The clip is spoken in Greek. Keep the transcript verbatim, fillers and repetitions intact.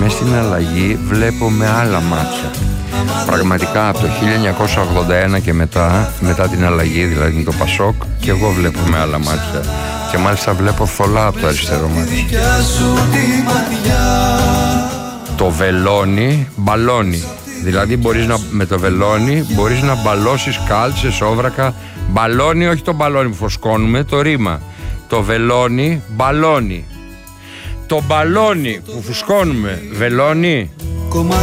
μέσα στην αλλαγή βλέπω με άλλα μάτια. Πραγματικά από το χίλια εννιακόσια ογδόντα ένα και μετά, μετά την αλλαγή, δηλαδή το Πασόκ, και εγώ βλέπω με άλλα μάτια. Και μάλιστα βλέπω θολά από το αριστερό μάτι. Το βελόνι μπαλώνει. Δηλαδή μπορείς να, με το βελόνι μπορείς να μπαλώσεις κάλτσες, όβρακα. Μπαλώνει, όχι το μπαλόνι που φωσκώνουμε, το ρήμα. Το βελόνι μπαλώνει. Το μπαλόνι που φουσκώνουμε βελόνι.